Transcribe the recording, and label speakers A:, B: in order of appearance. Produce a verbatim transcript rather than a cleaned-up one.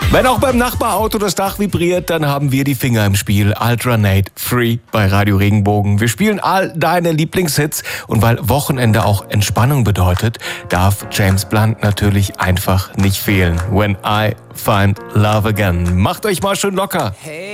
A: Wenn auch beim Nachbarauto das Dach vibriert, dann haben wir die Finger im Spiel. Ultranate Free bei Radio Regenbogen. Wir spielen all deine Lieblingshits und weil Wochenende auch Entspannung bedeutet, darf James Blunt natürlich einfach nicht fehlen. When I Find Love Again. Macht euch mal schön locker.